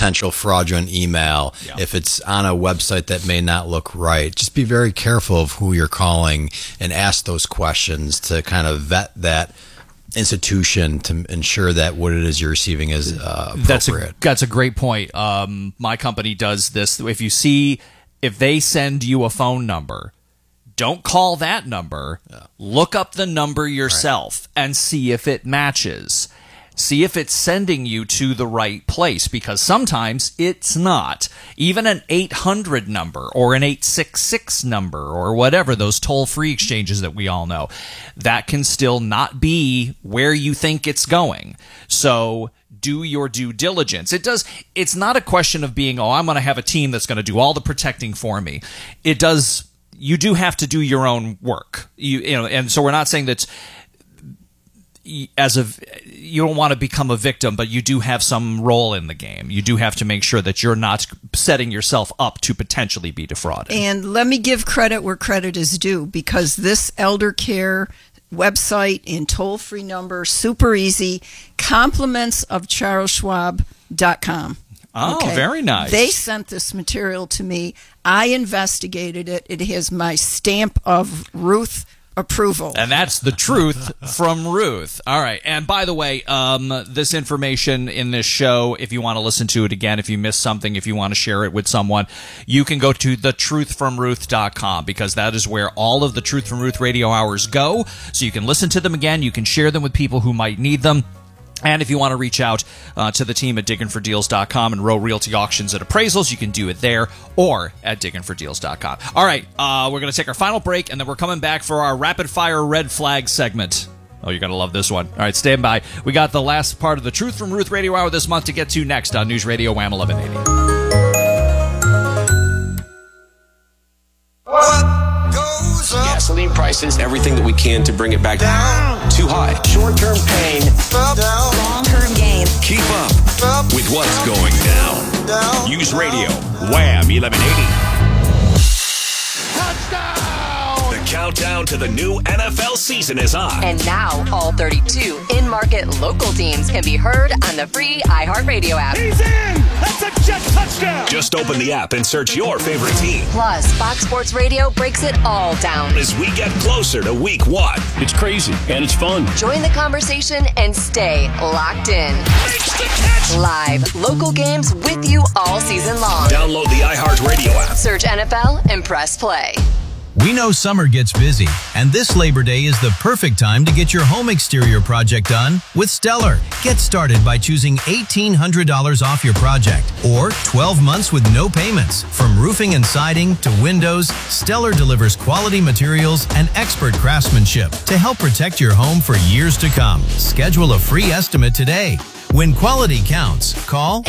potential fraudulent email, if it's on a website that may not look right, just be very careful of who you're calling and ask those questions to kind of vet that institution to ensure that what it is you're receiving is appropriate. That's a great point. My company does this. If they send you a phone number, don't call that number. Look up the number yourself and see if it matches. See if it's sending you to the right place, because sometimes it's not. Even an 800 number or an 866 number or whatever, those toll-free exchanges that we all know, that can still not be where you think it's going. So do your due diligence. It's not a question of being, I'm going to have a team that's going to do all the protecting for me. You do have to do your own work. And so we're not saying that you don't want to become a victim, but you do have some role in the game. You do have to make sure that you're not setting yourself up to potentially be defrauded. And let me give credit where credit is due, because this elder care website and toll-free number, super easy, compliments of CharlesSchwab.com. Oh, okay. Very nice. They sent this material to me. I investigated it. It has my stamp of Ruth approval. And that's the truth from Ruth. All right. And by the way, this information in this show, if you want to listen to it again, if you missed something, if you want to share it with someone, you can go to thetruthfromruth.com, because that is where all of the Truth from Ruth radio hours go. So you can listen to them again. You can share them with people who might need them. And if you want to reach out to the team at digginfordeals.com and Row Realty Auctions and Appraisals, you can do it there or at digginfordeals.com. All right, we're going to take our final break, and then we're coming back for our rapid-fire red flag segment. Oh, you're going to love this one. All right, stand by. We got the last part of the Truth from Ruth Radio Hour this month to get to next on News Radio Wham 1180. Gasoline prices, everything that we can to bring it back down. Too high. Short-term pain. Long-term gain. Keep up with what's going down. News Radio Wham 1180. The countdown to the new NFL season is on. And now, all 32 in-market local teams can be heard on the free iHeartRadio app. He's in! That's a jet touchdown! Just open the app and search your favorite team. Plus, Fox Sports Radio breaks it all down as we get closer to week 1. It's crazy, and it's fun. Join the conversation and stay locked in. Live, local games with you all season long. Download the iHeartRadio app. Search NFL and press play. We know summer gets busy, and this Labor Day is the perfect time to get your home exterior project done with Stellar. Get started by choosing $1,800 off your project or 12 months with no payments. From roofing and siding to windows, Stellar delivers quality materials and expert craftsmanship to help protect your home for years to come. Schedule a free estimate today. When quality counts, call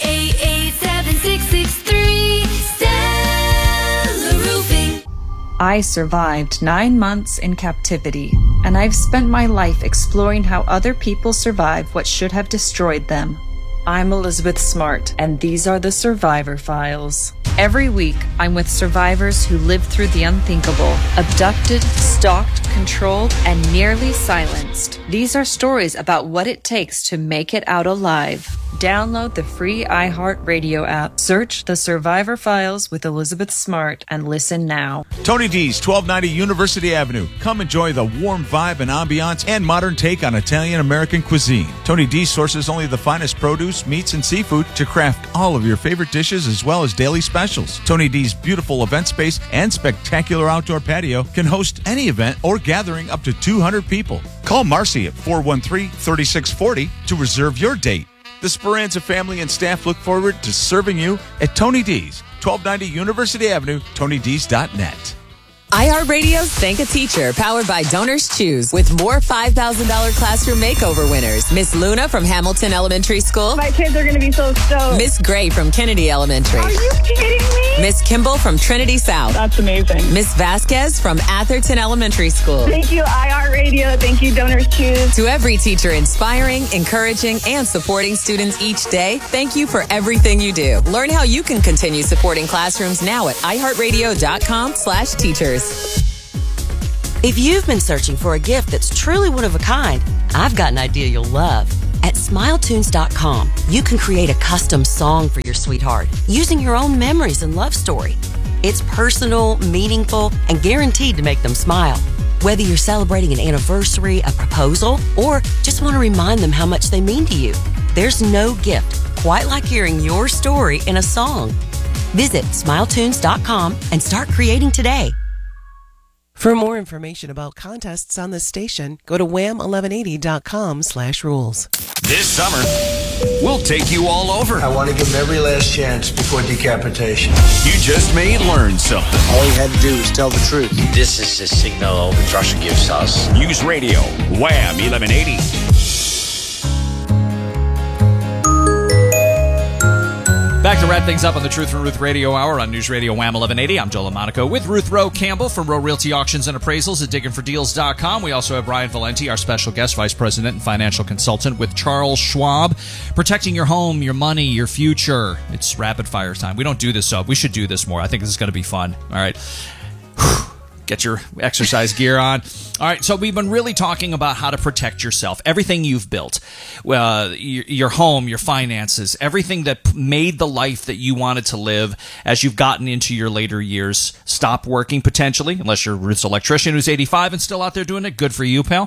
888-7663 Stellar Roofing. I survived 9 months in captivity, and I've spent my life exploring how other people survive what should have destroyed them. I'm Elizabeth Smart, and these are the Survivor Files. Every week, I'm with survivors who lived through the unthinkable, abducted, stalked, controlled, and nearly silenced. These are stories about what it takes to make it out alive. Download the free iHeartRadio app. Search The Survivor Files with Elizabeth Smart and listen now. Tony D's, 1290 University Avenue. Come enjoy the warm vibe and ambiance and modern take on Italian-American cuisine. Tony D sources only the finest produce, meats, and seafood to craft all of your favorite dishes as well as daily specials. Tony D's beautiful event space and spectacular outdoor patio can host any event or gathering up to 200 people. Call Marcy at 413-3640 to reserve your date. The Speranza family and staff look forward to serving you at Tony D's, 1290 University Avenue, TonyD's.net. iHeartRadio's Thank a Teacher, powered by Donors Choose, with more $5,000 classroom makeover winners. Miss Luna from Hamilton Elementary School. My kids are going to be so stoked. Miss Gray from Kennedy Elementary. Are you kidding me? Miss Kimball from Trinity South. That's amazing. Miss Vasquez from Atherton Elementary School. Thank you, iHeartRadio. Thank you, Donors Choose. To every teacher inspiring, encouraging, and supporting students each day, thank you for everything you do. Learn how you can continue supporting classrooms now at iHeartRadio.com/teachers. If you've been searching for a gift that's truly one of a kind, I've got an idea you'll love. At At SmileTunes.com, you can create a custom song for your sweetheart using your own memories and love story. It's personal, meaningful, and guaranteed to make them smile. Whether you're celebrating an anniversary, a proposal, or just want to remind them how much they mean to you, there's no gift quite like hearing your story in a song. Visit SmileTunes.com and start creating today. For more information about contests on this station, go to wham1180.com/rules. This summer, we'll take you all over. I want to give him every last chance before decapitation. You just may learn something. All he had to do was tell the truth. This is the signal Russia gives us. News Radio, Wham 1180. Back to wrap things up on the Truth from Ruth Radio Hour on News Radio Wham 1180. I'm Joel Monaco with Ruth Rowe Campbell from Rowe Realty Auctions and Appraisals at digginfordeals.com. We also have Brian Valenti, our special guest, Vice President and Financial Consultant with Charles Schwab. Protecting your home, your money, your future. It's rapid fire time. We don't do this, so we should do this more. I think this is going to be fun. All right. Get your exercise gear on. All right, so we've been really talking about how to protect yourself. Everything you've built, your home, your finances, everything that made the life that you wanted to live as you've gotten into your later years stop working potentially, unless you're Ruth's electrician who's 85 and still out there doing it. Good for you, pal.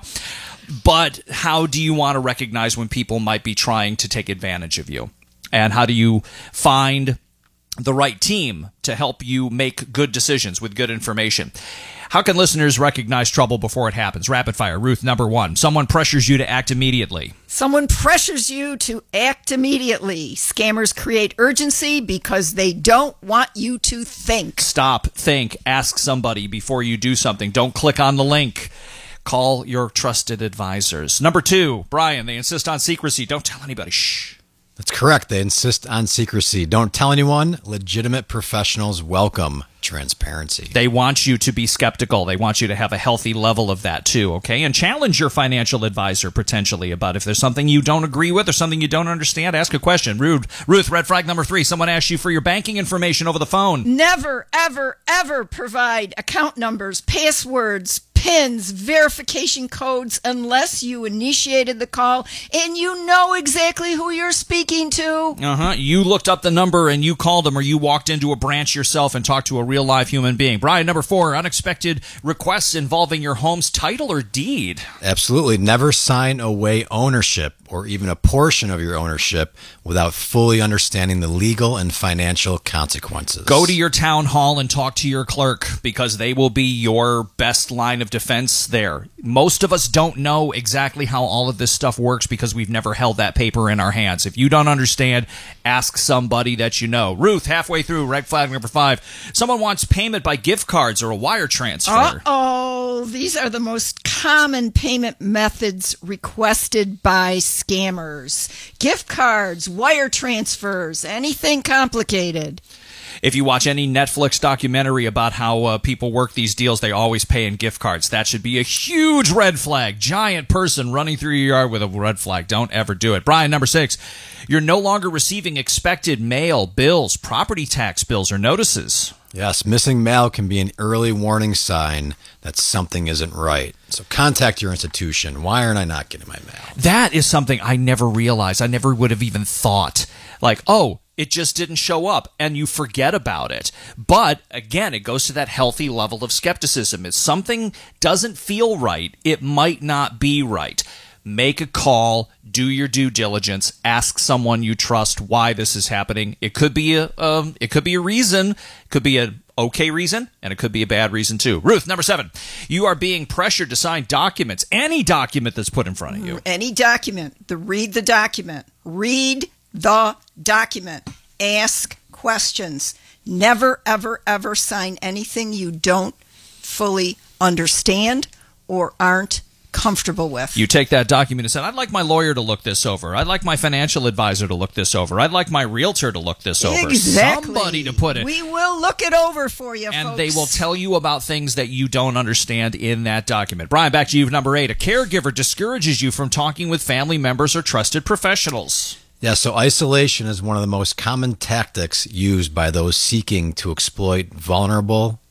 But how do you want to recognize when people might be trying to take advantage of you? And how do you find the right team to help you make good decisions with good information? How can listeners recognize trouble before it happens? Rapid fire. Ruth, number one. Someone pressures you to act immediately. Someone pressures you to act immediately. Scammers create urgency because they don't want you to think. Stop, think, ask somebody before you do something. Don't click on the link. Call your trusted advisors. Number two, Brian, they insist on secrecy. Don't tell anybody. Shh. That's correct. They insist on secrecy. Don't tell anyone. Legitimate professionals welcome transparency. They want you to be skeptical. They want you to have a healthy level of that too, okay? And challenge your financial advisor potentially about if there's something you don't agree with or something you don't understand. Ask a question. Ruth, red flag number three. Someone asks you for your banking information over the phone. Never, ever, ever provide account numbers, passwords, PINs, verification codes unless you initiated the call and you know exactly who you're speaking to. You looked up the number and you called them, or you walked into a branch yourself and talked to a real live human being. Brian, number four, unexpected requests involving your home's title or deed. Absolutely. Never sign away ownership or even a portion of your ownership without fully understanding the legal and financial consequences. Go to your town hall and talk to your clerk because they will be your best line of defense there. Most of us don't know exactly how all of this stuff works because we've never held that paper in our hands. If you don't understand, ask somebody that you know. Ruth, halfway through, red flag number five. Someone wants payment by gift cards or a wire transfer. Uh-oh. These are the most common payment methods requested by scammers. Gift cards, wire transfers, anything complicated. If you watch any Netflix documentary about how people work these deals, they always pay in gift cards. That should be a huge red flag. Giant person running through your yard with a red flag. Don't ever do it. Brian, number six, you're no longer receiving expected mail, bills, property tax bills, or notices. Yes, missing mail can be an early warning sign that something isn't right. So contact your institution. Why aren't I not getting my mail? That is something I never realized. I never would have even thought. Like, oh, it just didn't show up, and you forget about it. But, again, it goes to that healthy level of skepticism. If something doesn't feel right, it might not be right. Make a call, do your due diligence, ask someone you trust why this is happening. It could be a reason, it could be an okay reason, and it could be a bad reason too. Ruth, number seven, you are being pressured to sign documents, any document that's put in front of you. Any document. Read the document. Read the document. Ask questions. Never, ever, ever sign anything you don't fully understand or aren't comfortable with. You take that document and say, I'd like my lawyer to look this over. I'd like my financial advisor to look this over. I'd like my realtor to look this over. Exactly. Somebody to put it. We will look it over for you, and folks. they will tell you about things that you don't understand in that document. Brian, back to you, number eight. A caregiver discourages you from talking with family members or trusted professionals. Yeah, so isolation is one of the most common tactics used by those seeking to exploit vulnerable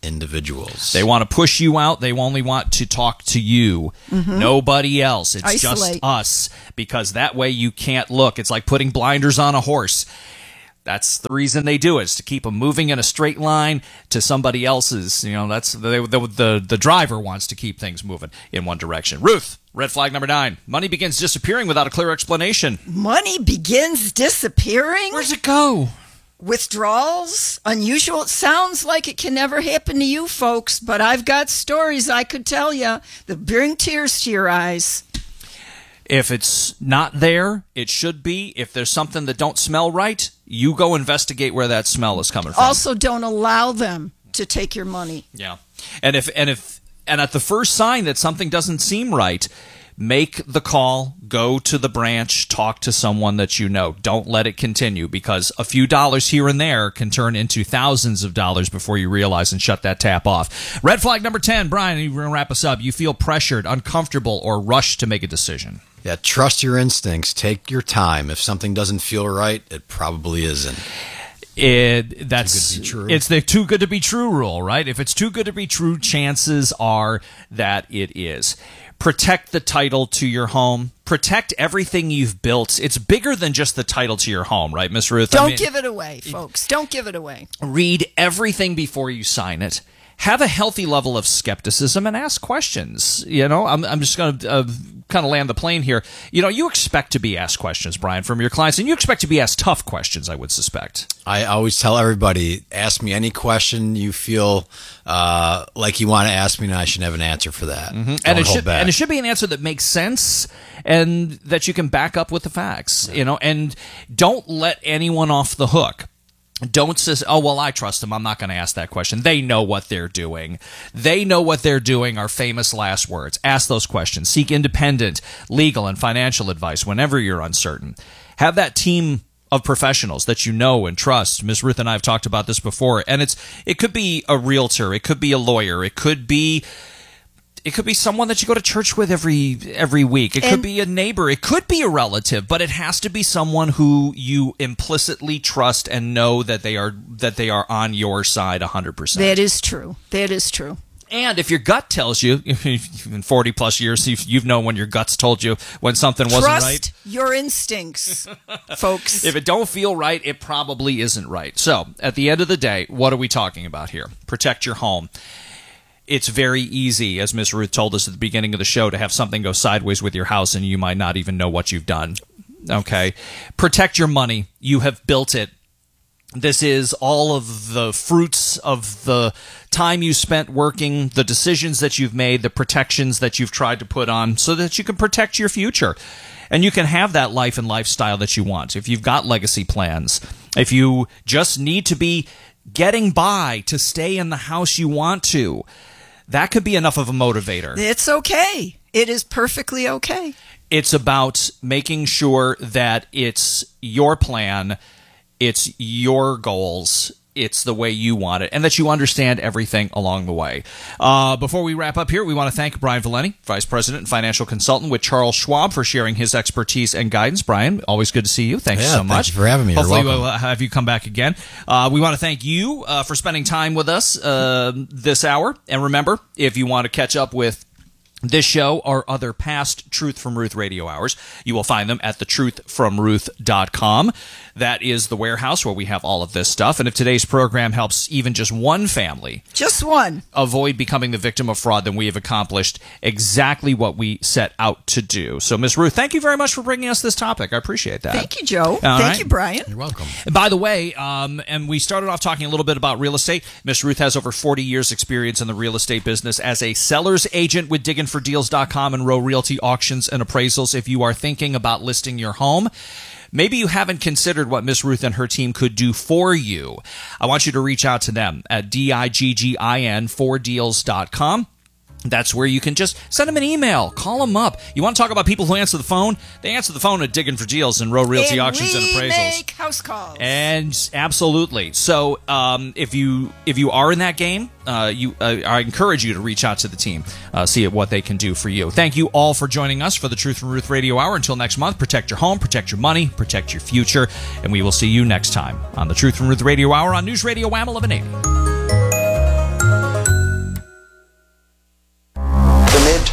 individuals. They want to push you out. They only want to talk to you. Nobody else. It's Isolate. just us, because that way you can't look. It's like putting blinders on a horse. That's the reason they do it, is to keep them moving in a straight line to somebody else's. That's the driver wants to keep things moving in one direction. Ruth, red flag number 9. Money begins disappearing without a clear explanation. Money begins disappearing? Where's it go? Withdrawals? Unusual? It sounds like it can never happen to you folks, but I've got stories I could tell you that bring tears to your eyes. If it's not there, it should be. If there's something that don't smell right, you go investigate where that smell is coming from. Also, don't allow them to take your money. Yeah. And if at the first sign that something doesn't seem right, make the call, go to the branch, talk to someone that you know. Don't let it continue, because a few dollars here and there can turn into thousands of dollars before you realize and shut that tap off. Red flag number 10, Brian, you're going to wrap us up. You feel pressured, uncomfortable, or rushed to make a decision. Yeah, trust your instincts. Take your time. If something doesn't feel right, it probably isn't. It's the too good to be true rule, right? If it's too good to be true, chances are that it is. Protect the title to your home. Protect everything you've built. It's bigger than just the title to your home, right, Miss Ruth? Don't give it away, folks. Don't give it away. Read everything before you sign it. Have a healthy level of skepticism and ask questions. I'm just going to kind of land the plane here. You expect to be asked questions, Brian, from your clients, and you expect to be asked tough questions, I would suspect. I always tell everybody, ask me any question you feel like you want to ask me, and I should have an answer for that. And it should be an answer that makes sense and that you can back up with the facts. And don't let anyone off the hook. Don't say, I trust them. I'm not going to ask that question. They know what they're doing. They know what they're doing are famous last words. Ask those questions. Seek independent legal and financial advice whenever you're uncertain. Have that team of professionals that you know and trust. Ms. Ruth and I have talked about this before, and it could be a realtor. It could be a lawyer. It could be someone that you go to church with every week. It could be a neighbor. It could be a relative, but it has to be someone who you implicitly trust and know that they are on your side 100%. That is true. That is true. And if your gut tells you, in 40 plus years, you've known when your gut's told you when something wasn't right. Trust your instincts, folks. If it don't feel right, it probably isn't right. So, at the end of the day, what are we talking about here? Protect your home. It's very easy, as Ms. Ruth told us at the beginning of the show, to have something go sideways with your house and you might not even know what you've done. Okay? Protect your money. You have built it. This is all of the fruits of the time you spent working, the decisions that you've made, the protections that you've tried to put on so that you can protect your future. And you can have that life and lifestyle that you want. If you've got legacy plans, if you just need to be getting by to stay in the house you want to, that could be enough of a motivator. It's okay. It is perfectly okay. It's about making sure that it's your plan, it's your goals, it's the way you want it, and that you understand everything along the way. Before we wrap up here, we want to thank Brian Valeni, Vice President and Financial Consultant with Charles Schwab, for sharing his expertise and guidance. Brian, always good to see you. Thanks so much. Thank you for having me. Hopefully You're welcome. we'll have you come back again. We want to thank you for spending time with us this hour. And remember, if you want to catch up with this show or other past Truth from Ruth radio hours, you will find them at thetruthfromruth.com. That is the warehouse where we have all of this stuff. And if today's program helps even just one family, just one, avoid becoming the victim of fraud, then we have accomplished exactly what we set out to do. So, Ms. Ruth, thank you very much for bringing us this topic. I appreciate that. Thank you, Joe. Thank you, Brian. You're welcome. And by the way, and we started off talking a little bit about real estate. Ms. Ruth has over 40 years experience in the real estate business as a seller's agent with digginfordeals.com and Row Realty Auctions and Appraisals. If you are thinking about listing your home, maybe you haven't considered what Miss Ruth and her team could do for you, I want you to reach out to them at diggin4deals.com. That's where you can just send them an email, call them up. You want to talk about people who answer the phone? They answer the phone at Diggin' for Deals and Row Realty Auctions and Appraisals. Make house calls. And absolutely. So if you are in that game, I encourage you to reach out to the team, see what they can do for you. Thank you all for joining us for the Truth from Ruth Radio Hour. Until next month, protect your home, protect your money, protect your future, and we will see you next time on the Truth from Ruth Radio Hour on News Radio WHAM 1180.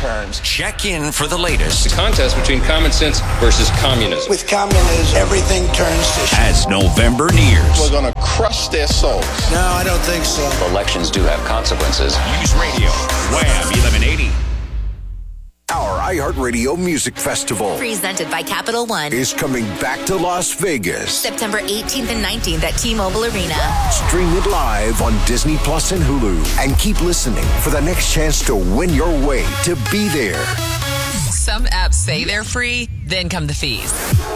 turns. Check in for the latest. The contest between common sense versus communism. With communism, everything turns to shit. As November nears. We're going to crush their souls. No, I don't think so. Elections do have consequences. News Radio, Wham 1180. Our iHeartRadio Music Festival presented by Capital One is coming back to Las Vegas. September 18th and 19th at T-Mobile Arena. Stream it live on Disney Plus and Hulu. And keep listening for the next chance to win your way to be there. Some apps say they're free, then come the fees.